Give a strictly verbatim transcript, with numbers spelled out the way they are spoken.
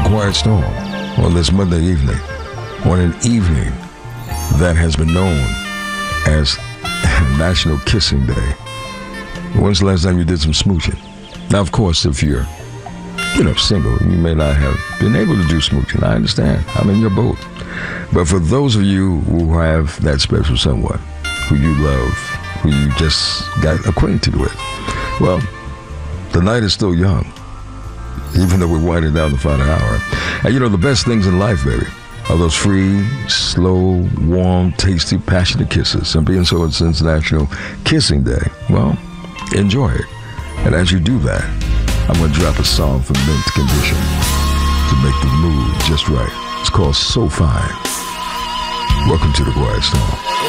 Quiet Storm on this Monday evening, on an evening that has been known as National Kissing Day. When's the last time you did some smooching? Now, of course, if you're, you know, single, you may not have been able to do smooching. I understand. I'm in your boat. But for those of you who have that special someone who you love, who you just got acquainted with, well, the night is still young, even though we're winding down the final hour. And you know, the best things in life, baby, are those free, slow, warm, tasty, passionate kisses. And being so it's International Kissing Day, well, enjoy it. And as you do that, I'm going to drop a song from Mint Condition to make the mood just right. It's called So Fine. Welcome to the Quiet Storm.